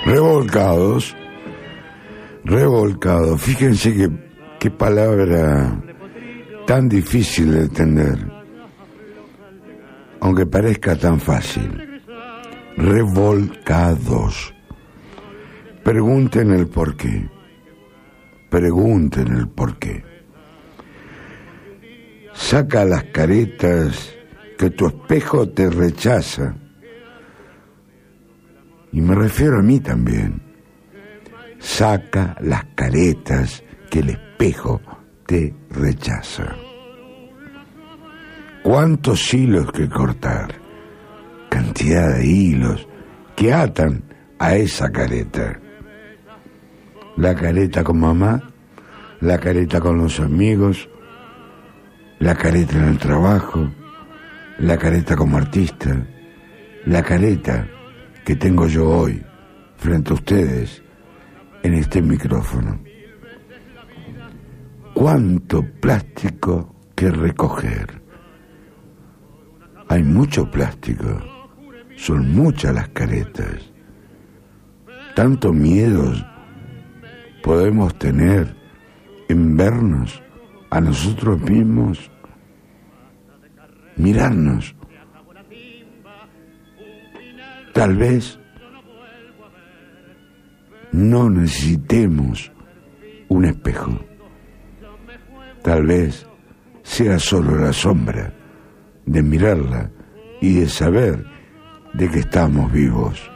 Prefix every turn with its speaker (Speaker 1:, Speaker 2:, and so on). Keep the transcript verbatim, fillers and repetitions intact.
Speaker 1: Revolcados, revolcados. Fíjense que qué palabra tan difícil de entender, aunque parezca tan fácil. Revolcados. Pregunten el por qué. Pregunten el por qué. Saca las caretas que tu espejo te rechaza. Y me refiero a mí también. Saca las caretas que el espejo te rechaza. ¿Cuántos hilos que cortar? Cantidad de hilos que atan a esa careta. La careta con mamá, la careta con los amigos, la careta en el trabajo, la careta como artista, la careta que tengo yo hoy frente a ustedes en este micrófono. ¿Cuánto plástico que recoger? Hay mucho plástico, son muchas las caretas. Tanto miedos podemos tener en vernos a nosotros mismos, mirarnos. Tal vez no necesitemos un espejo. Tal vez sea solo la sombra de mirarla y de saber de que estamos vivos.